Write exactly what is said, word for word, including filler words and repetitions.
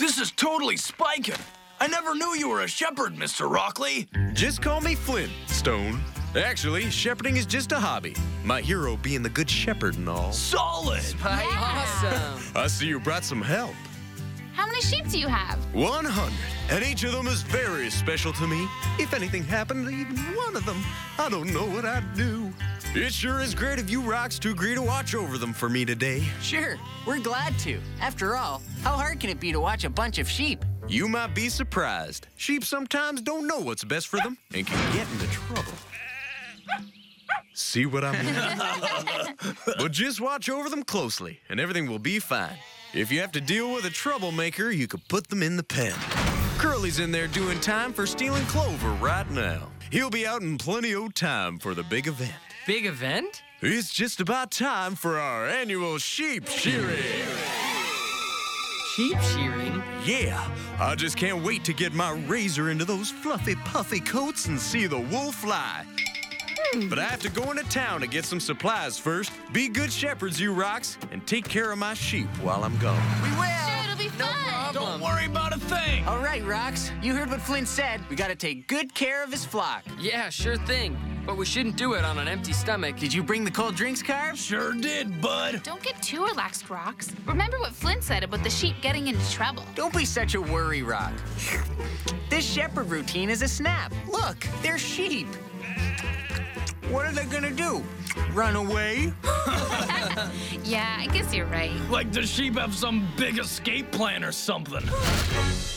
This is totally spiking. I never knew you were a shepherd, Mister Rockley. Just call me Flint, Stone. Actually, shepherding is just a hobby. My hero being the good shepherd and all. Solid. Awesome. I see you brought some help. How many sheep do you have? one hundred. And each of them is very special to me. If anything happened to even one of them, I don't know what I'd do. It sure is great of you rocks to agree to watch over them for me today. Sure, we're glad to. After all, how hard can it be to watch a bunch of sheep? You might be surprised. Sheep sometimes don't know what's best for them and can get into trouble. See what I mean? But just watch over them closely, and everything will be fine. If you have to deal with a troublemaker, you could put them in the pen. Curly's in there doing time for stealing clover right now. He'll be out in plenty of time for the big event. Big event? It's just about time for our annual sheep shearing. Sheep shearing? Yeah, I just can't wait to get my razor into those fluffy, puffy coats and see the wool fly. But I have to go into town to get some supplies first. Be good shepherds, you rocks, and take care of my sheep while I'm gone. We will! Sure, it'll be fun. Don't worry about a thing. All right, Rocks. You heard what Flint said. We gotta take good care of his flock. Yeah, sure thing. But we shouldn't do it on an empty stomach. Did you bring the cold drinks, Carb? Sure did, bud. Don't get too relaxed, Rocks. Remember what Flint said about the sheep getting into trouble. Don't be such a worry, Rock. This shepherd routine is a snap. Look, they're sheep. What are they gonna do? Run away? Yeah, I guess you're right. Like the sheep have some big escape plan or something.